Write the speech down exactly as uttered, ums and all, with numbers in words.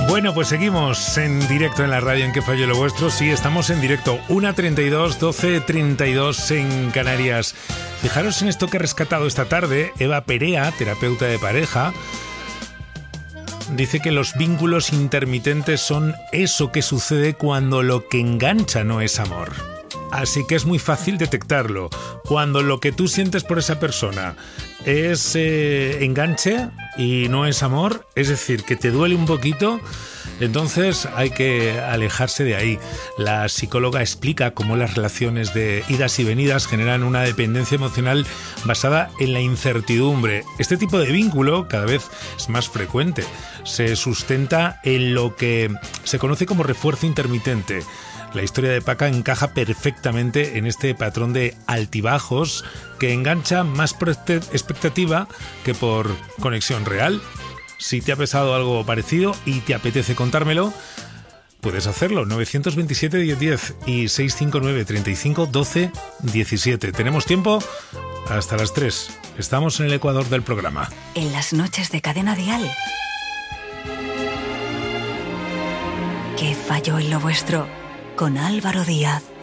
Bueno, pues seguimos en directo en la radio en Que Falló Lo Vuestro. Sí, estamos en directo, una treinta y dos, doce treinta y dos en Canarias. Fijaros en esto que he rescatado esta tarde. Eva Perea, terapeuta de pareja, dice que los vínculos intermitentes son eso que sucede cuando lo que engancha no es amor. Así que es muy fácil detectarlo. Cuando lo que tú sientes por esa persona es eh, enganche y no es amor, es decir, que te duele un poquito, entonces hay que alejarse de ahí. La psicóloga explica cómo las relaciones de idas y venidas generan una dependencia emocional basada en la incertidumbre. Este tipo de vínculo cada vez es más frecuente. Se sustenta en lo que se conoce como refuerzo intermitente. La historia de Paca encaja perfectamente en este patrón de altibajos que engancha más por expectativa que por conexión real. Si te ha pasado algo parecido y te apetece contármelo, puedes hacerlo. nueve dos siete, diez diez y seis cinco nueve, treinta y cinco, doce, diecisiete. Tenemos tiempo hasta las tres. Estamos en el ecuador del programa. En las noches de Cadena Dial. ¿Qué falló en lo vuestro? Con Álvaro Díaz.